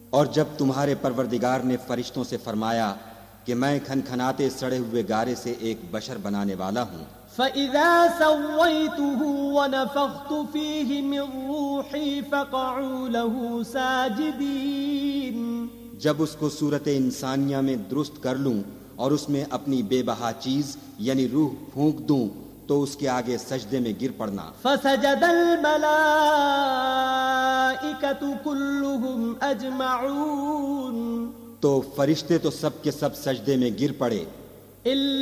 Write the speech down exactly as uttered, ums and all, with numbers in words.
और जब तुम्हारे परवरदिगार ने फरिश्तों से फरमाया कि मैं खनखनाते सड़े हुए गारे से एक बशर बनाने वाला हूँ, فإذا سويته ونفخت فيه من روحي فقعوا له ساجدين, जब उसको सूरत इंसानिया में दुरुस्त कर लूं और उसमें अपनी बेबहा चीज यानी रूह फूंक दूं तो उसके आगे सजदे में गिर पड़ना। फसजदल मलाइकतु कुल्लुहुम अजमऊन, तो फरिश्ते तो सब के सब सजदे में गिर पड़े